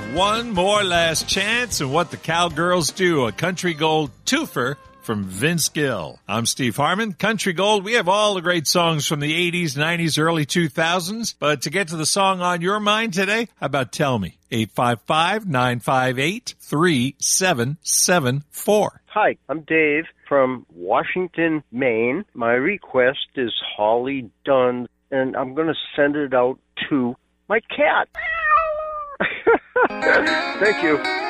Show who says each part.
Speaker 1: One more last chance and what the Cowgirls do. A Country Gold twofer from Vince Gill. I'm Steve Harmon. Country Gold, we have all the great songs from the 80s, 90s, early 2000s. But to get to the song on your mind today, how about Tell Me? 855-958-3774.
Speaker 2: Hi, I'm Dave from Washington, Maine. My request is Holly Dunn, and I'm going to send it out to my cat. Thank you.